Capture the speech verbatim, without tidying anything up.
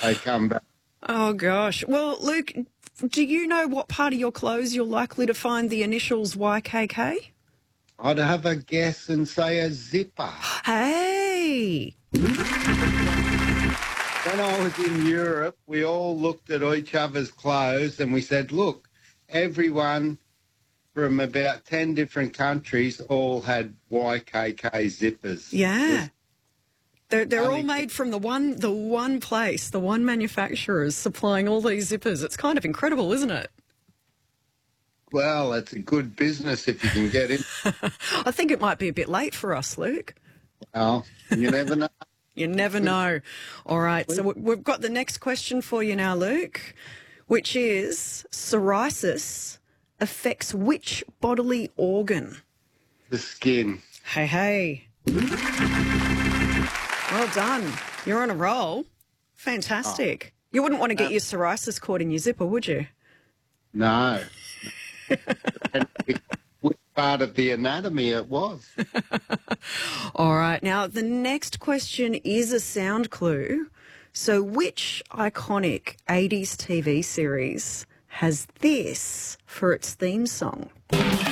they come back. Oh, gosh. Well, Luke, do you know what part of your clothes you're likely to find the initials Y K K? I'd have a guess and say a zipper. Hey! When I was in Europe, we all looked at each other's clothes and we said, look, everyone from about ten different countries all had Y K K zippers. Yeah. They're, they're all Only- made from the one the one place, the one manufacturers supplying all these zippers. It's kind of incredible, isn't it? Well, it's a good business if you can get in. I think it might be a bit late for us, Luke. Well, you never know. You never know. All right, so we- we've got the next question for you now, Luke, which is psoriasis affects which bodily organ? The skin. Hey, hey. Well done. You're on a roll. Fantastic. You wouldn't want to get your psoriasis caught in your zipper, would you? No. And which part of the anatomy it was. All right. Now, the next question is a sound clue. So which iconic eighties T V series has this for its theme song?